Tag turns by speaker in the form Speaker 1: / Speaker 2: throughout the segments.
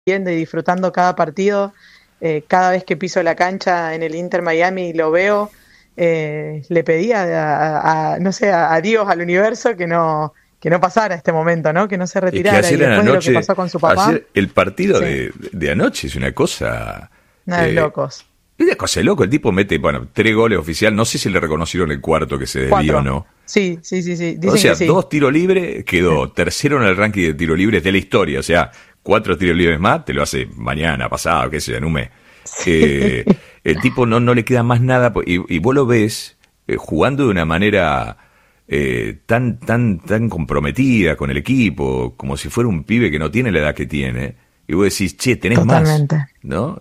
Speaker 1: viendo y disfrutando cada partido. Cada vez que piso la cancha en el Inter Miami y lo veo, le pedía no sé, a Dios, al universo, que no pasara este momento, ¿no? Que no se retirara.
Speaker 2: Es que
Speaker 1: y después
Speaker 2: anoche,
Speaker 1: de lo que pasó con su papá,
Speaker 2: ayer, el partido
Speaker 1: sí,
Speaker 2: de anoche es una cosa...
Speaker 1: nada de locos.
Speaker 2: Es una cosa de loco. El tipo mete, 3 goles oficial. No sé si le reconocieron el cuarto que se desvió
Speaker 1: 4.
Speaker 2: o no.
Speaker 1: Sí. Dicen
Speaker 2: O sea,
Speaker 1: que sí.
Speaker 2: 2 tiros libres, quedó tercero en el ranking de tiros libres de la historia. O sea, 4 tiros libres más, te lo hace mañana, pasado, qué sé yo, en un mes. El tipo no le queda más nada. Y vos lo ves jugando de una manera tan comprometida con el equipo, como si fuera un pibe que no tiene la edad que tiene. Y vos decís, che, tenés
Speaker 1: Totalmente.
Speaker 2: más, ¿no?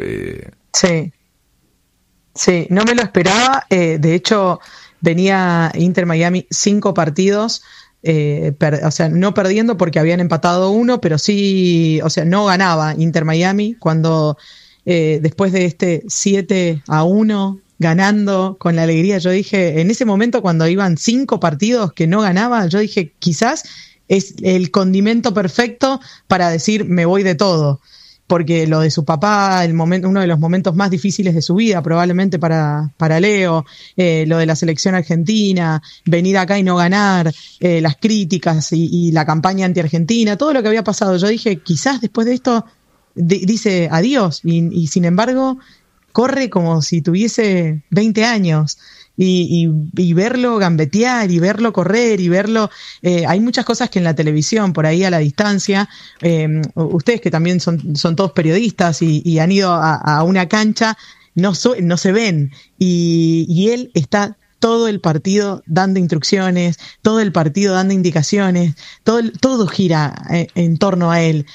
Speaker 1: Sí, no me lo esperaba. De hecho, venía Inter Miami 5 partidos, o sea, no perdiendo porque habían empatado 1, pero sí, o sea, no ganaba Inter Miami cuando después de este 7-1 ganando con la alegría, yo dije, en ese momento cuando iban 5 partidos que no ganaba, yo dije, quizás es el condimento perfecto para decir me voy de todo. Porque lo de su papá, uno de los momentos más difíciles de su vida, probablemente para Leo, lo de la selección argentina, venir acá y no ganar, las críticas y la campaña anti-argentina, todo lo que había pasado. Yo dije, quizás después de esto dice adiós, y sin embargo corre como si tuviese 20 años. Y verlo gambetear y verlo correr y verlo, hay muchas cosas que en la televisión, por ahí a la distancia, ustedes que también son todos periodistas y han ido a una cancha, no se ven, y él está todo el partido dando instrucciones, todo el partido dando indicaciones, todo gira en torno a él,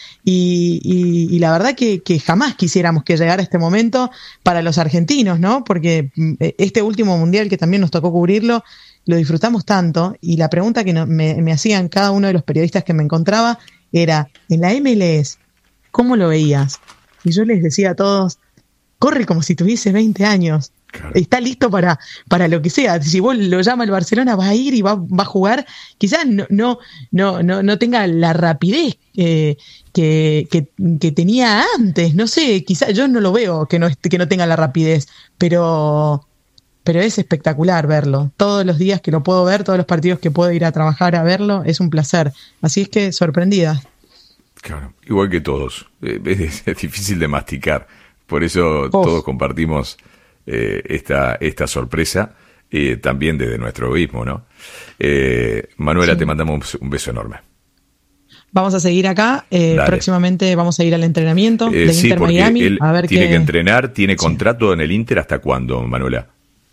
Speaker 1: y la verdad que jamás quisiéramos que llegara este momento para los argentinos, ¿no? Porque este último mundial que también nos tocó cubrirlo, lo disfrutamos tanto, y la pregunta que me hacían cada uno de los periodistas que me encontraba era, en la MLS, ¿cómo lo veías? Y yo les decía a todos, corre como si tuviese 20 años. Claro. Está listo para lo que sea. Si vos lo llama el Barcelona, va a ir y va a jugar. Quizás no tenga la rapidez que tenía antes. No sé, quizás yo no lo veo que no tenga la rapidez, pero es espectacular verlo. Todos los días que lo puedo ver, todos los partidos que puedo ir a trabajar a verlo, es un placer. Así es que sorprendida.
Speaker 2: Claro, igual que todos. Es difícil de masticar. Por eso todos compartimos esta sorpresa, también desde nuestro egoísmo, ¿no? Manuela, sí, te mandamos un beso enorme.
Speaker 1: Vamos a seguir acá, próximamente vamos a ir al entrenamiento del
Speaker 2: sí,
Speaker 1: Inter Miami.
Speaker 2: Él
Speaker 1: a ver
Speaker 2: tiene que entrenar, tiene contrato en el Inter, ¿hasta cuándo, Manuela?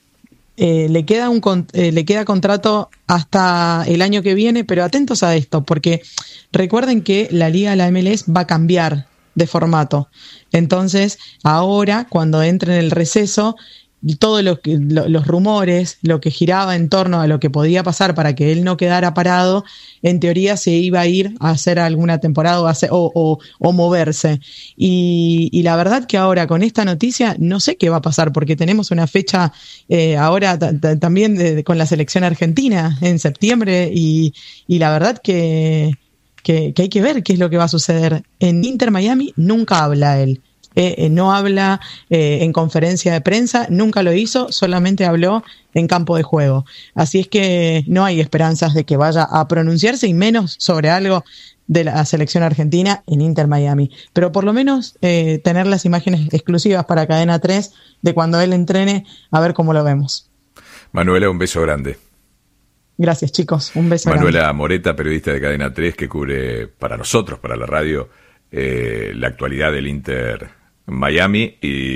Speaker 1: Le queda contrato hasta el año que viene, pero atentos a esto, porque recuerden que la liga, la MLS, va a cambiar de formato. Entonces, ahora, cuando entre en el receso, todos los rumores, lo que giraba en torno a lo que podía pasar para que él no quedara parado, en teoría se iba a ir a hacer alguna temporada o moverse. Y la verdad que ahora con esta noticia no sé qué va a pasar, porque tenemos una fecha ahora también con la selección argentina en septiembre, y la verdad que hay que ver qué es lo que va a suceder. En Inter Miami nunca habla él. No habla en conferencia de prensa, nunca lo hizo, solamente habló en campo de juego. Así es que no hay esperanzas de que vaya a pronunciarse, y menos sobre algo de la selección argentina en Inter Miami. Pero por lo menos tener las imágenes exclusivas para Cadena 3 de cuando él entrene, a ver cómo lo vemos.
Speaker 2: Manuela, un beso grande.
Speaker 1: Gracias, chicos, un beso
Speaker 2: Manuela
Speaker 1: grande.
Speaker 2: Moreta, periodista de Cadena 3, que cubre para nosotros, para la radio, la actualidad del Inter Miami.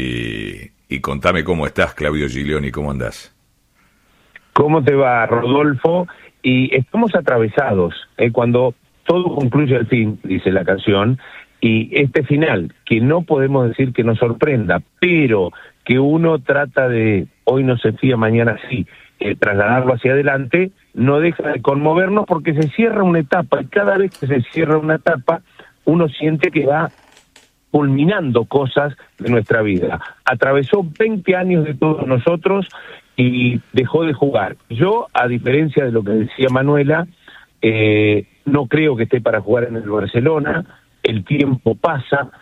Speaker 2: Y contame cómo estás, Claudio Giglioni, ¿cómo andás?
Speaker 3: ¿Cómo te va, Rodolfo? Y estamos atravesados, cuando todo concluye al fin, dice la canción, y este final, que no podemos decir que nos sorprenda, pero que uno trata de, hoy no se fía, mañana sí, trasladarlo hacia adelante, no deja de conmovernos, porque se cierra una etapa, y cada vez que se cierra una etapa, uno siente que va culminando cosas de nuestra vida. Atravesó 20 años de todos nosotros y dejó de jugar. Yo, a diferencia de lo que decía Manuela, no creo que esté para jugar en el Barcelona. El tiempo pasa,